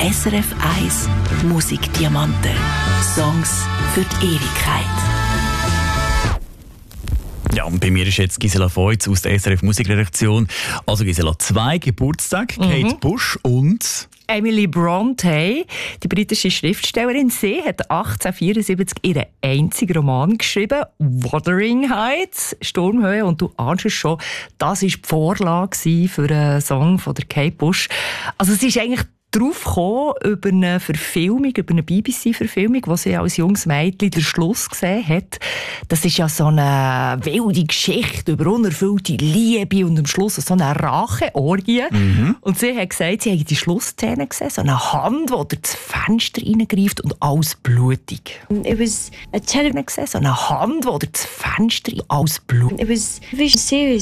SRF 1 Musikdiamanten. Songs für die Ewigkeit. Ja, und bei mir ist jetzt Gisela Feutz aus der SRF Musikredaktion. Also Gisela, 2 Geburtstage, Kate Bush und... Emily Brontë, die britische Schriftstellerin. Sie hat 1874 ihren einzigen Roman geschrieben, Wuthering Heights, Sturmhöhe. Und du ahnst es schon, das war die Vorlage für einen Song von der Kate Bush. Also es ist eigentlich drauf gekommen über eine Verfilmung, über eine BBC-Verfilmung, wo sie als junges Mädchen den Schluss gesehen hat. Das ist ja so eine wilde Geschichte über unerfüllte Liebe und am Schluss so eine Racheorgie. Und sie hat gesagt, sie hat die Schlussszene gesehen, so eine Hand, die durch das Fenster reingreift und alles blutig. It was a gesehen, so eine Hand, die durch das Fenster alles blutig. It was a vision series.